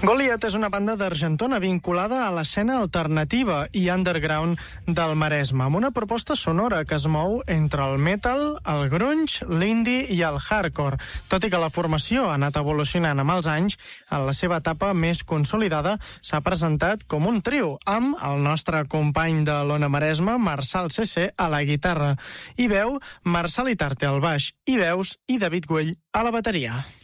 Goliath és una banda d'Argentona vinculada a l'escena alternativa i underground del Maresme, amb una proposta sonora que es mou entre el metal, el grunge, l'indie i el hardcore. Tot i que la formació ha anat evolucionant amb els anys, en la seva etapa més consolidada s'ha presentat com un trio, amb el nostre company de l'Ona Maresme, Marçal CC, a la guitarra, i veu Marçal Itarte al baix, i veus i David Güell a la bateria.